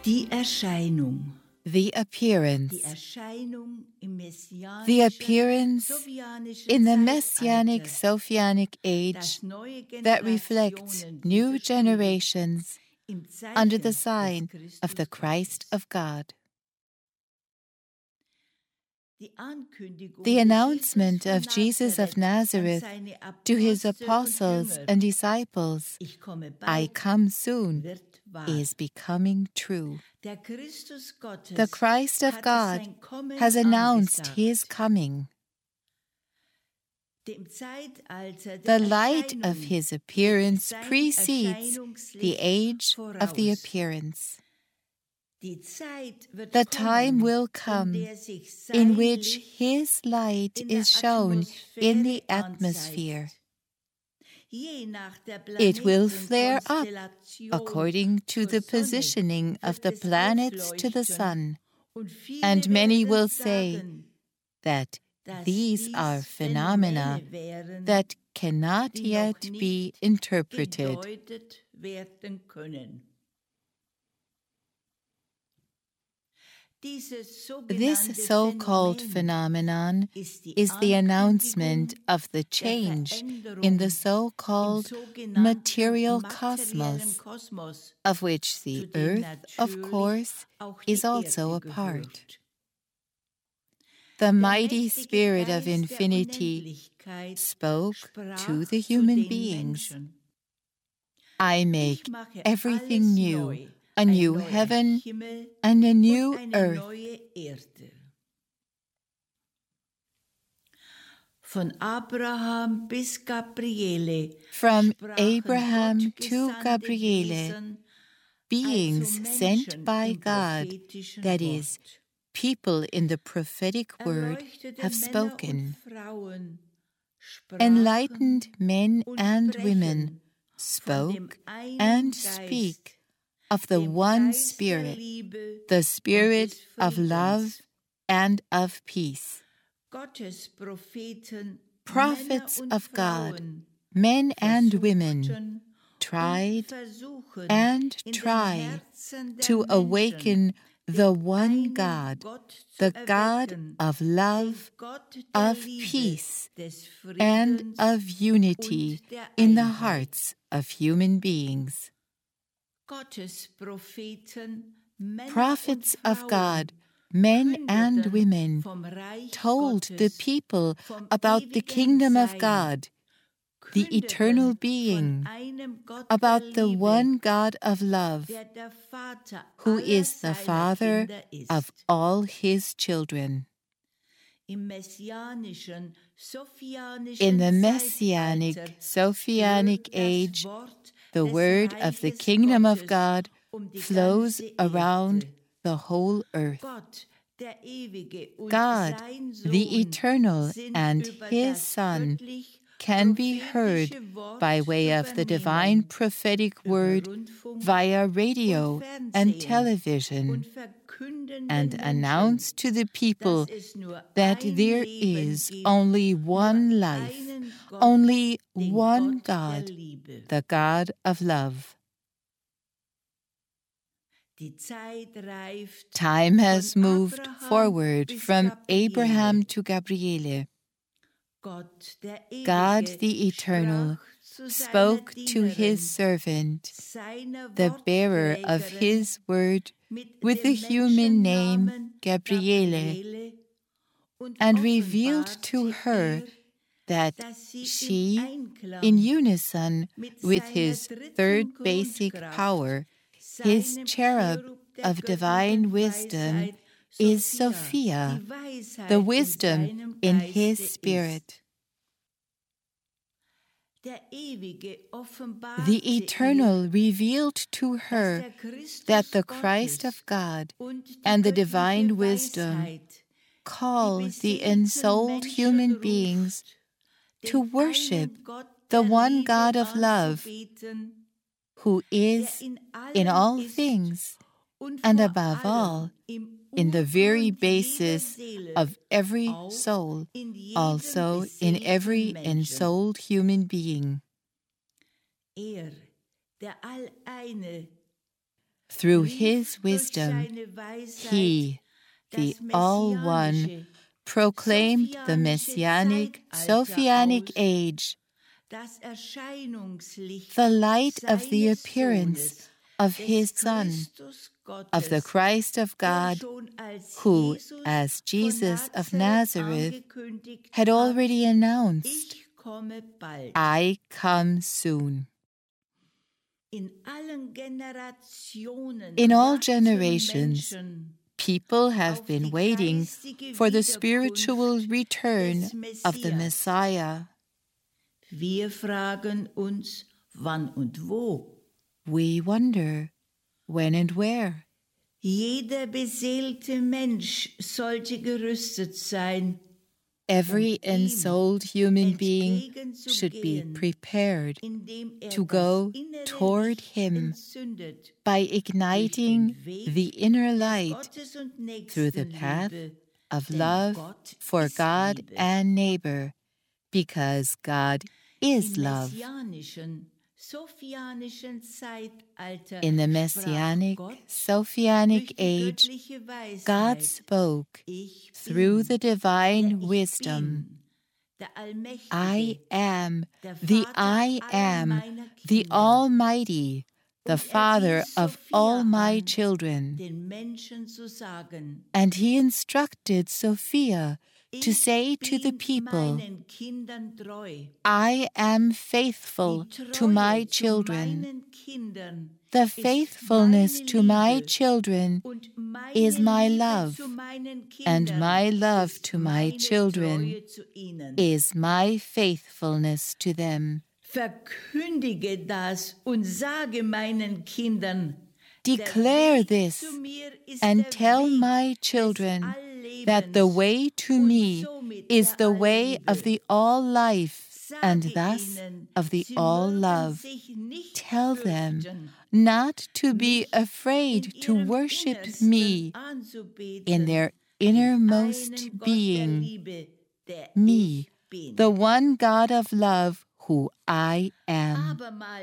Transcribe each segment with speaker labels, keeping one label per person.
Speaker 1: Die Erscheinung.
Speaker 2: The appearance.
Speaker 1: Die Erscheinung im messianischen,
Speaker 2: The appearance
Speaker 1: Sophianischen
Speaker 2: in the Messianic
Speaker 1: Zeitalter,
Speaker 2: Sophianic age
Speaker 1: das neue
Speaker 2: that reflects
Speaker 1: Generationen
Speaker 2: new
Speaker 1: widerspiegelt
Speaker 2: generations
Speaker 1: im Zeichen
Speaker 2: under the
Speaker 1: des
Speaker 2: sign
Speaker 1: Christus
Speaker 2: of the Christ
Speaker 1: Gottes.
Speaker 2: of God.
Speaker 1: Die Ankündigung
Speaker 2: The
Speaker 1: des
Speaker 2: announcement
Speaker 1: Jesus
Speaker 2: of Jesus of
Speaker 1: an
Speaker 2: Nazareth
Speaker 1: seine
Speaker 2: to his
Speaker 1: Apostel und
Speaker 2: apostles
Speaker 1: Jünger,
Speaker 2: and disciples,
Speaker 1: ich komme
Speaker 2: I
Speaker 1: bald,
Speaker 2: come soon,
Speaker 1: wird wahr.
Speaker 2: is becoming true.
Speaker 1: Der Christus Gottes
Speaker 2: The Christ of
Speaker 1: hatte
Speaker 2: God
Speaker 1: sein Kommen
Speaker 2: has announced
Speaker 1: angesagt.
Speaker 2: his coming.
Speaker 1: Dem Zeitalter
Speaker 2: The
Speaker 1: der
Speaker 2: light
Speaker 1: Erscheinung
Speaker 2: of his
Speaker 1: geht
Speaker 2: appearance
Speaker 1: sein
Speaker 2: precedes the
Speaker 1: Erscheinungslicht
Speaker 2: age of the
Speaker 1: voraus.
Speaker 2: appearance.
Speaker 1: Die Zeit wird
Speaker 2: The
Speaker 1: kommen,
Speaker 2: time will
Speaker 1: in
Speaker 2: come
Speaker 1: der sich
Speaker 2: in
Speaker 1: sein
Speaker 2: which
Speaker 1: Licht
Speaker 2: his light
Speaker 1: in der
Speaker 2: is shown in the
Speaker 1: Atmosphäre
Speaker 2: atmosphere.
Speaker 1: anzeigt. Je nach der
Speaker 2: It will flare up
Speaker 1: Planetenkonstellation
Speaker 2: according to
Speaker 1: zur
Speaker 2: the
Speaker 1: Sonne
Speaker 2: positioning of
Speaker 1: wird
Speaker 2: the
Speaker 1: es
Speaker 2: planets to the
Speaker 1: aufleuchten,
Speaker 2: sun,
Speaker 1: und viele
Speaker 2: and many
Speaker 1: werden
Speaker 2: will say
Speaker 1: sagen,
Speaker 2: that
Speaker 1: dass
Speaker 2: these
Speaker 1: dies
Speaker 2: are phenomena
Speaker 1: Phänomene wären,
Speaker 2: that cannot
Speaker 1: die
Speaker 2: yet
Speaker 1: noch
Speaker 2: be
Speaker 1: nicht
Speaker 2: interpreted.
Speaker 1: gedeutet werden können.
Speaker 2: This so-called phenomenon is the announcement of the change in the so-called material cosmos, of which the earth, of course, is also a part. The mighty Spirit of infinity spoke to the human beings. I make everything new, a new heaven and a new earth.
Speaker 1: Von Abraham bis Gabriele,
Speaker 2: from Abraham to Gabriele, beings sent by God, that is, people in the prophetic word, have spoken. Enlightened men and women spoke and speak of the one Spirit, the Spirit of love and of peace. Prophets of God, men and women, tried and try to awaken the one God, the God of love, of peace, and of unity in the hearts of human beings. Prophets of God, men and women, told the people about the kingdom of God, the eternal being, about the one God of love, who is the Father of all his children. In the Messianic Sophianic age, the word of the kingdom of God flows around the whole earth. God, the Eternal, and His Son can be heard by way of the divine prophetic word via radio and television, and announce to the people that there is only one life, only one God, the God of love. Time has moved forward from Abraham to Gabriele. God the Eternal spoke to his servant, the bearer of his word, with the human name Gabriele, and revealed to her that she, in unison with his third basic power, his cherub of divine wisdom, is Sophia, the wisdom in his spirit. The Eternal revealed to her that the Christ of God and the divine wisdom call the ensouled human beings to worship the one God of love, who is in all things, and above all, in the very basis of every soul, also in every ensouled human being. Through his wisdom, he, the All-One, proclaimed the Messianic, Sophianic age, the light of the appearance of his Son, of the Christ of God, who, as Jesus of Nazareth, had already announced, I come soon. In all generations, people have been waiting for the spiritual return of the Messiah.
Speaker 1: Wir fragen uns, wann und wo.
Speaker 2: We wonder, when and where.
Speaker 1: Jeder beseelte Mensch sollte gerüstet sein.
Speaker 2: Every ensouled human being should be prepared to go toward him by igniting the inner light through the path of love for God and neighbor, because God is love. In the Messianic, Sophianic age, God spoke through the divine wisdom. I am, the Almighty, the Father of all my children. And he instructed Sophia to say to the people, I am faithful to my children. The faithfulness to my children is my love, and my love to my children is my faithfulness to them.
Speaker 1: Verkündige das und sage meinen Kindern,
Speaker 2: declare this and tell my children that the way to me is the way of the all-life and thus of the all-love. Tell them not to be afraid to worship me in their innermost being, me, the one God of love who I am.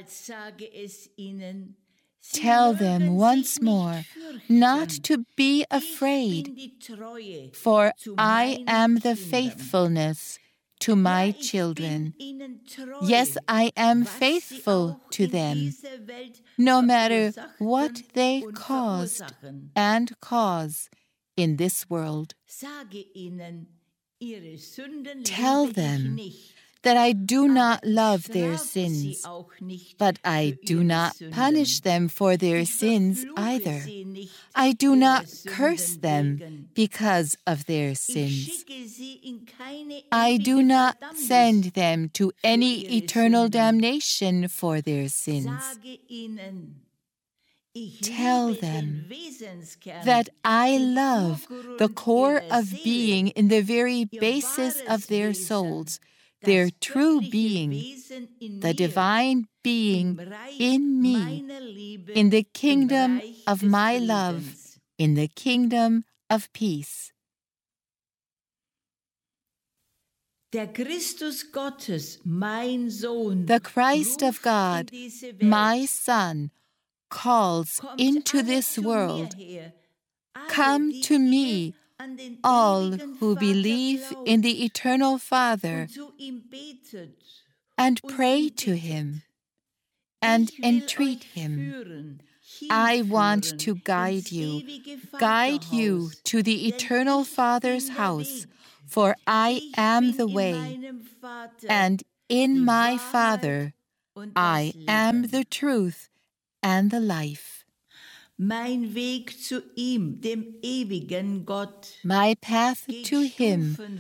Speaker 2: Tell them once more not to be afraid, for I am the faithfulness to my children. Yes, I am faithful to them, no matter what they caused and cause in this world. Tell them that I do not love their sins, but I do not punish them for their sins either. I do not curse them because of their sins. I do not send them to any eternal damnation for their sins. Tell them that I love the core of being in the very basis of their souls, their true being, the divine being in me, in the kingdom of my love, in the kingdom of peace.
Speaker 1: Der Christus Gottes, mein Sohn,
Speaker 2: the Christ of God, my Son, calls into this world. Come to me, all who believe in the eternal Father, and pray to him and entreat him. I want to guide you to the eternal Father's house, for I am the way, and in my Father I am the truth and the life.
Speaker 1: Mein Weg zu ihm, dem ewigen Gott.
Speaker 2: My path to him,